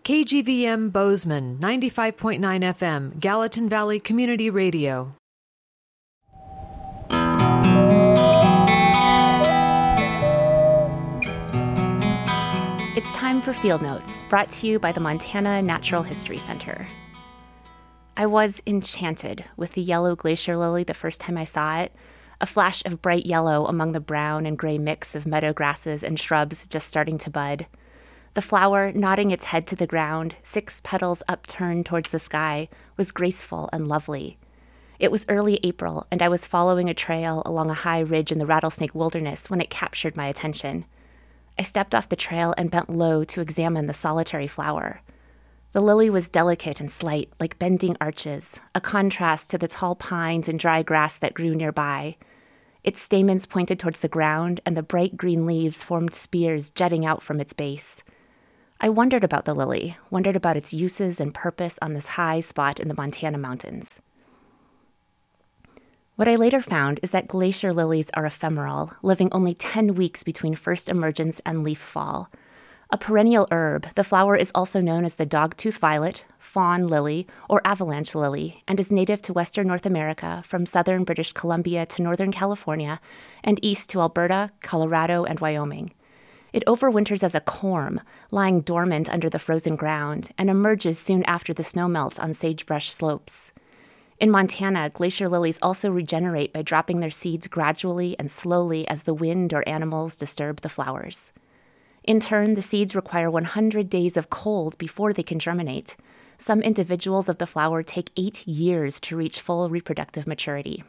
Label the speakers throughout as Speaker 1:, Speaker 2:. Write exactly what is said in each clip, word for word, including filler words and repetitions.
Speaker 1: K G V M Bozeman, ninety-five point nine F M, Gallatin Valley Community Radio.
Speaker 2: It's time for Field Notes, brought to you by the Montana Natural History Center. I was enchanted with the yellow glacier lily the first time I saw it, a flash of bright yellow among the brown and gray mix of meadow grasses and shrubs just starting to bud. The flower, nodding its head to the ground, six petals upturned towards the sky, was graceful and lovely. It was early April, and I was following a trail along a high ridge in the Rattlesnake Wilderness when it captured my attention. I stepped off the trail and bent low to examine the solitary flower. The lily was delicate and slight, like bending arches, a contrast to the tall pines and dry grass that grew nearby. Its stamens pointed towards the ground, and the bright green leaves formed spears jutting out from its base. I wondered about the lily, wondered about its uses and purpose on this high spot in the Montana mountains. What I later found is that glacier lilies are ephemeral, living only ten weeks between first emergence and leaf fall. A perennial herb, the flower is also known as the dogtooth violet, fawn lily, or avalanche lily, and is native to western North America from southern British Columbia to northern California and east to Alberta, Colorado, and Wyoming. It overwinters as a corm, lying dormant under the frozen ground, and emerges soon after the snow melts on sagebrush slopes. In Montana, glacier lilies also regenerate by dropping their seeds gradually and slowly as the wind or animals disturb the flowers. In turn, the seeds require one hundred days of cold before they can germinate. Some individuals of the flower take eight years to reach full reproductive maturity.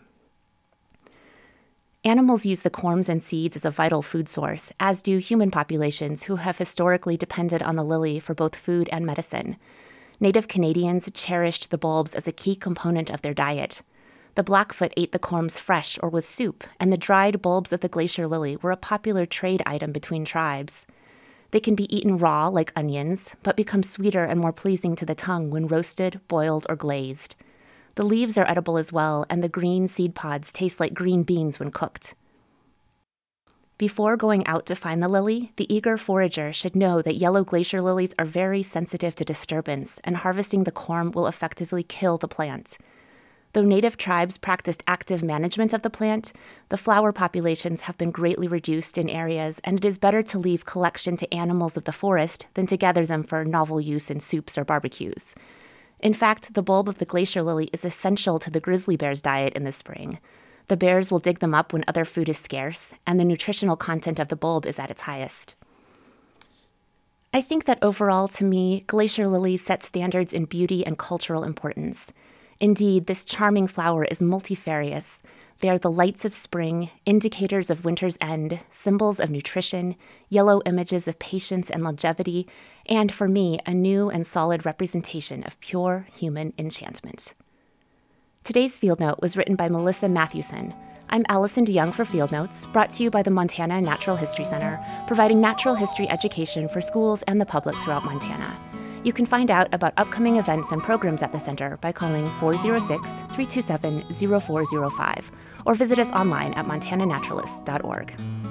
Speaker 2: Animals use the corms and seeds as a vital food source, as do human populations who have historically depended on the lily for both food and medicine. Native Canadians cherished the bulbs as a key component of their diet. The Blackfoot ate the corms fresh or with soup, and the dried bulbs of the glacier lily were a popular trade item between tribes. They can be eaten raw like onions, but become sweeter and more pleasing to the tongue when roasted, boiled, or glazed. The leaves are edible as well, and the green seed pods taste like green beans when cooked. Before going out to find the lily, the eager forager should know that yellow glacier lilies are very sensitive to disturbance, and harvesting the corm will effectively kill the plant. Though native tribes practiced active management of the plant, the flower populations have been greatly reduced in areas, and it is better to leave collection to animals of the forest than to gather them for novel use in soups or barbecues. In fact, the bulb of the glacier lily is essential to the grizzly bear's diet in the spring. The bears will dig them up when other food is scarce, and the nutritional content of the bulb is at its highest. I think that overall, to me, glacier lilies set standards in beauty and cultural importance. Indeed, this charming flower is multifarious. They are the lights of spring, indicators of winter's end, symbols of nutrition, yellow images of patience and longevity, and for me, a new and solid representation of pure human enchantment. Today's Field Note was written by Melissa Mathewson. I'm Allison DeYoung for Field Notes, brought to you by the Montana Natural History Center, providing natural history education for schools and the public throughout Montana. You can find out about upcoming events and programs at the center by calling four oh six, three two seven, oh four oh five or visit us online at montana naturalist dot org.